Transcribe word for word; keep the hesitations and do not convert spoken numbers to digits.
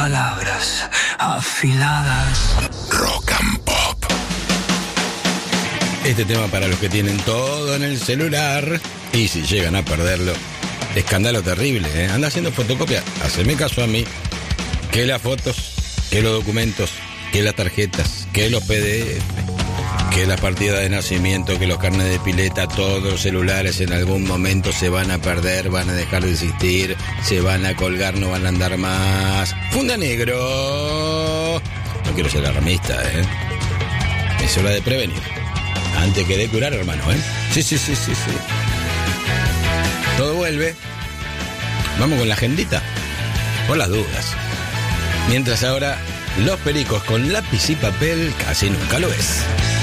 palabras afiladas. Rock and Pop. Este tema para los que tienen todo en el celular y si llegan a perderlo, escándalo terrible, ¿eh? Anda haciendo fotocopia, haceme caso a mí, que las fotos, que los documentos, que las tarjetas, que los P D F, que la partida de nacimiento, que los carnes de pileta, todos los celulares en algún momento se van a perder, van a dejar de existir, se van a colgar, no van a andar más. Funda negro. No quiero ser alarmista, ¿eh? Es hora de prevenir. Antes que de curar, hermano, ¿eh? Sí, sí, sí, sí, sí. Todo vuelve. Vamos con la agendita. Por las dudas. Mientras ahora, los pericos con lápiz y papel casi nunca lo ves.